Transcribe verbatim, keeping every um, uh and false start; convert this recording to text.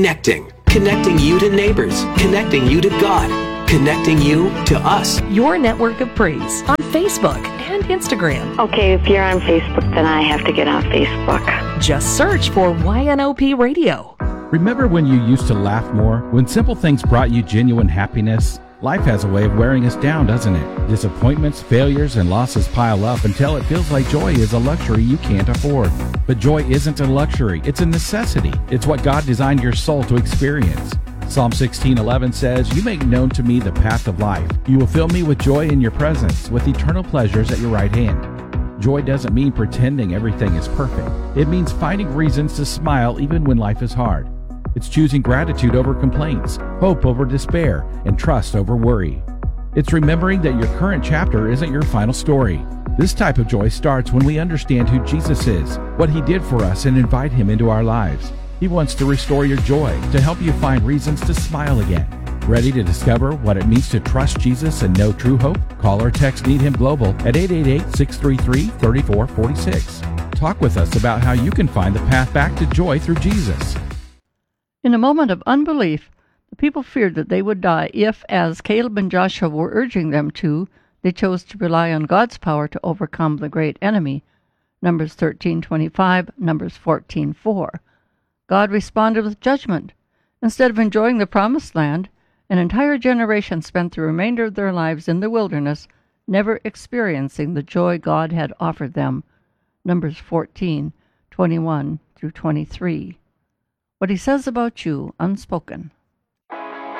Connecting. Connecting you to neighbors. Connecting you to God. Connecting you to us. Your network of praise on Facebook and Instagram. Okay, if you're on Facebook, then I have to get on Facebook. Just search for Y N O P Radio. Remember when you used to laugh more? When simple things brought you genuine happiness? Life has a way of wearing us down, doesn't it? Disappointments, failures, and losses pile up until it feels like joy is a luxury you can't afford. But joy isn't a luxury, it's a necessity. It's what God designed your soul to experience. Psalm sixteen eleven says, "You make known to me the path of life. You will fill me with joy in your presence, with eternal pleasures at your right hand." Joy doesn't mean pretending everything is perfect. It means finding reasons to smile even when life is hard. It's choosing gratitude over complaints, hope over despair, and trust over worry. It's remembering that your current chapter isn't your final story. This type of joy starts when we understand who Jesus is, what he did for us, and invite him into our lives. He wants to restore your joy, to help you find reasons to smile again. Ready to discover what it means to trust Jesus and know true hope? Call or text Need Him Global at eight eight eight, six three three, three four four six. Talk with us about how you can find the path back to joy through Jesus. In a moment of unbelief, the people feared that they would die if, as Caleb and Joshua were urging them to, they chose to rely on God's power to overcome the great enemy. Numbers thirteen twenty-five, Numbers fourteen four. God responded with judgment. Instead of enjoying the promised land, an entire generation spent the remainder of their lives in the wilderness, never experiencing the joy God had offered them. Numbers fourteen twenty-one through twenty-three. What he says about you, unspoken.